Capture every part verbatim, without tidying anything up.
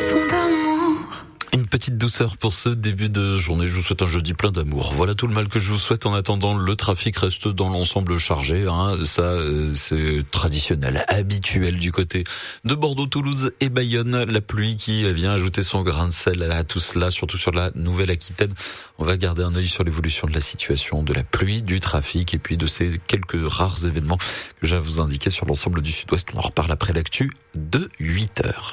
chanson d'amour. Une petite douceur pour ce début de journée. Je vous souhaite un jeudi plein d'amour. Voilà tout le mal que je vous souhaite. En attendant, le trafic reste dans l'ensemble chargé. Hein. Ça, c'est traditionnel, habituel du côté de Bordeaux, Toulouse et Bayonne. La pluie qui vient ajouter son grain de sel à tout cela, surtout sur la Nouvelle-Aquitaine. On va garder un œil sur l'évolution de la situation, de la pluie, du trafic et puis de ces quelques rares événements que j'ai à vous indiquer sur l'ensemble du Sud-Ouest. On en reparle après l'actu de huit heures.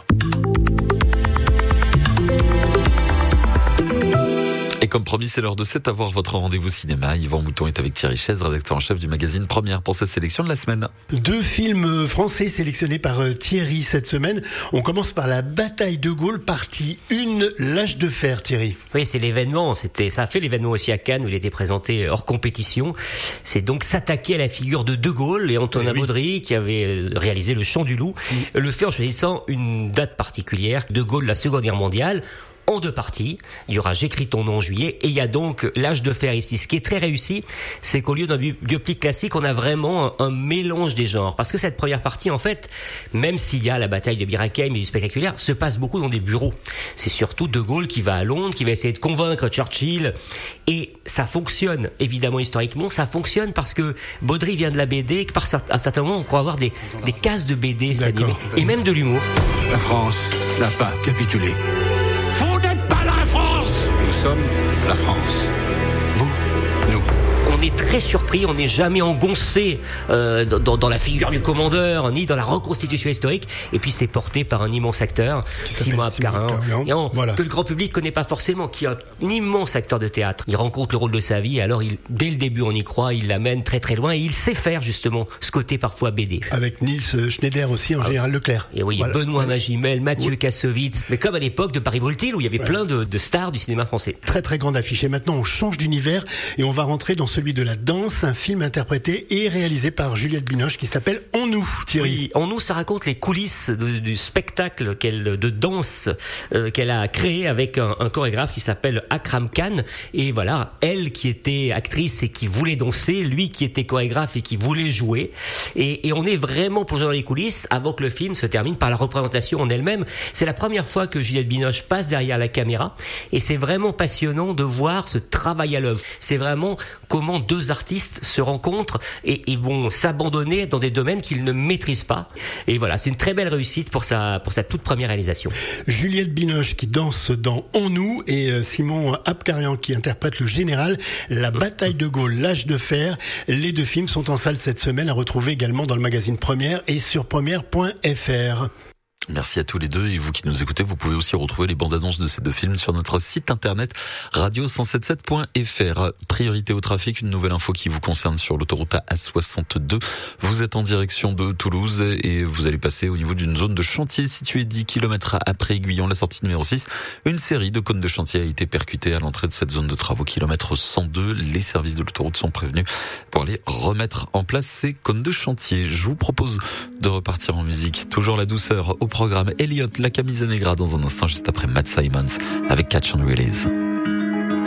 Et comme promis, c'est l'heure de sept à voir votre rendez-vous cinéma. Yvan Mouton est avec Thierry Chaise, rédacteur en chef du magazine Première pour cette sélection de la semaine. Deux films français sélectionnés par Thierry cette semaine. On commence par La Bataille de Gaulle, partie un, L'âge de fer, Thierry. Oui, c'est l'événement. C'était, ça a fait l'événement aussi à Cannes où il était présenté hors compétition. C'est donc s'attaquer à la figure de De Gaulle et Antonin oui. Baudry qui avait réalisé Le Chant du Loup. Oui. Le fait en choisissant une date particulière. De Gaulle, la Seconde Guerre mondiale. En deux parties, il y aura J'écris ton nom en juillet et il y a donc L'âge de fer ici. Ce qui est très réussi, c'est qu'au lieu d'un biopic classique, on a vraiment un, un mélange des genres. Parce que cette première partie, en fait, même s'il y a la bataille de Bir Hakeim et du spectaculaire, se passe beaucoup dans des bureaux. C'est surtout De Gaulle qui va à Londres, qui va essayer de convaincre Churchill. Et ça fonctionne, évidemment, historiquement. Ça fonctionne parce que Baudry vient de la B D, que par un certain moment, on croit avoir des, des cases de B D s'animer. Et même de l'humour. La France n'a pas capitulé. Vous n'êtes pas la France! Nous sommes la France. Vous, nous. On est très surpris, on n'est jamais engoncé euh, dans, dans la figure du commandeur, ni dans la reconstitution historique. Et puis c'est porté par un immense acteur, Simon Abkarin, voilà. Que le grand public connaît pas forcément, qui est un immense acteur de théâtre. Il rencontre le rôle de sa vie, et alors il, dès le début on y croit, il l'amène très très loin, et il sait faire justement ce côté parfois B D. Avec Niels Schneider aussi, en ah, général Leclerc. Et oui, voilà. Benoît ouais. Magimel, Mathieu oui. Kassovitz, mais comme à l'époque de Paris-Voltil, où il y avait ouais. plein de, de stars du cinéma français. Très très grande affiche. Et maintenant on change d'univers, et on va rentrer dans celui de la danse, un film interprété et réalisé par Juliette Binoche qui s'appelle En nous, Thierry. Oui, En nous, ça raconte les coulisses de, du spectacle qu'elle, de danse euh, qu'elle a créé avec un, un chorégraphe qui s'appelle Akram Khan. Et voilà, elle qui était actrice et qui voulait danser, lui qui était chorégraphe et qui voulait jouer. Et, et on est vraiment plongé dans les coulisses avant que le film se termine par la représentation en elle-même. C'est la première fois que Juliette Binoche passe derrière la caméra et c'est vraiment passionnant de voir ce travail à l'œuvre. C'est vraiment comment deux artistes se rencontrent et ils vont s'abandonner dans des domaines qu'ils ne maîtrisent pas. Et voilà, c'est une très belle réussite pour sa, pour sa toute première réalisation. Juliette Binoche qui danse dans En nous et Simon Abkarian qui interprète le général. La Bataille de Gaulle, L'âge de fer. Les deux films sont en salle cette semaine, à retrouver également dans le magazine Première et sur première point f r. Merci à tous les deux et vous qui nous écoutez, vous pouvez aussi retrouver les bandes annonces de ces deux films sur notre site internet radio cent soixante-dix-sept point f r. Priorité au trafic, une nouvelle info qui vous concerne sur l'autoroute A soixante-deux. Vous êtes en direction de Toulouse et vous allez passer au niveau d'une zone de chantier située dix kilomètres après Aiguillon, la sortie numéro six. Une série de cônes de chantier a été percutée à l'entrée de cette zone de travaux, kilomètre cent deux. Les services de l'autoroute sont prévenus pour aller remettre en place ces cônes de chantier. Je vous propose de repartir en musique. Toujours la douceur au programme Elliott, la Camisa Negra dans un instant juste après Matt Simons avec Catch and Release.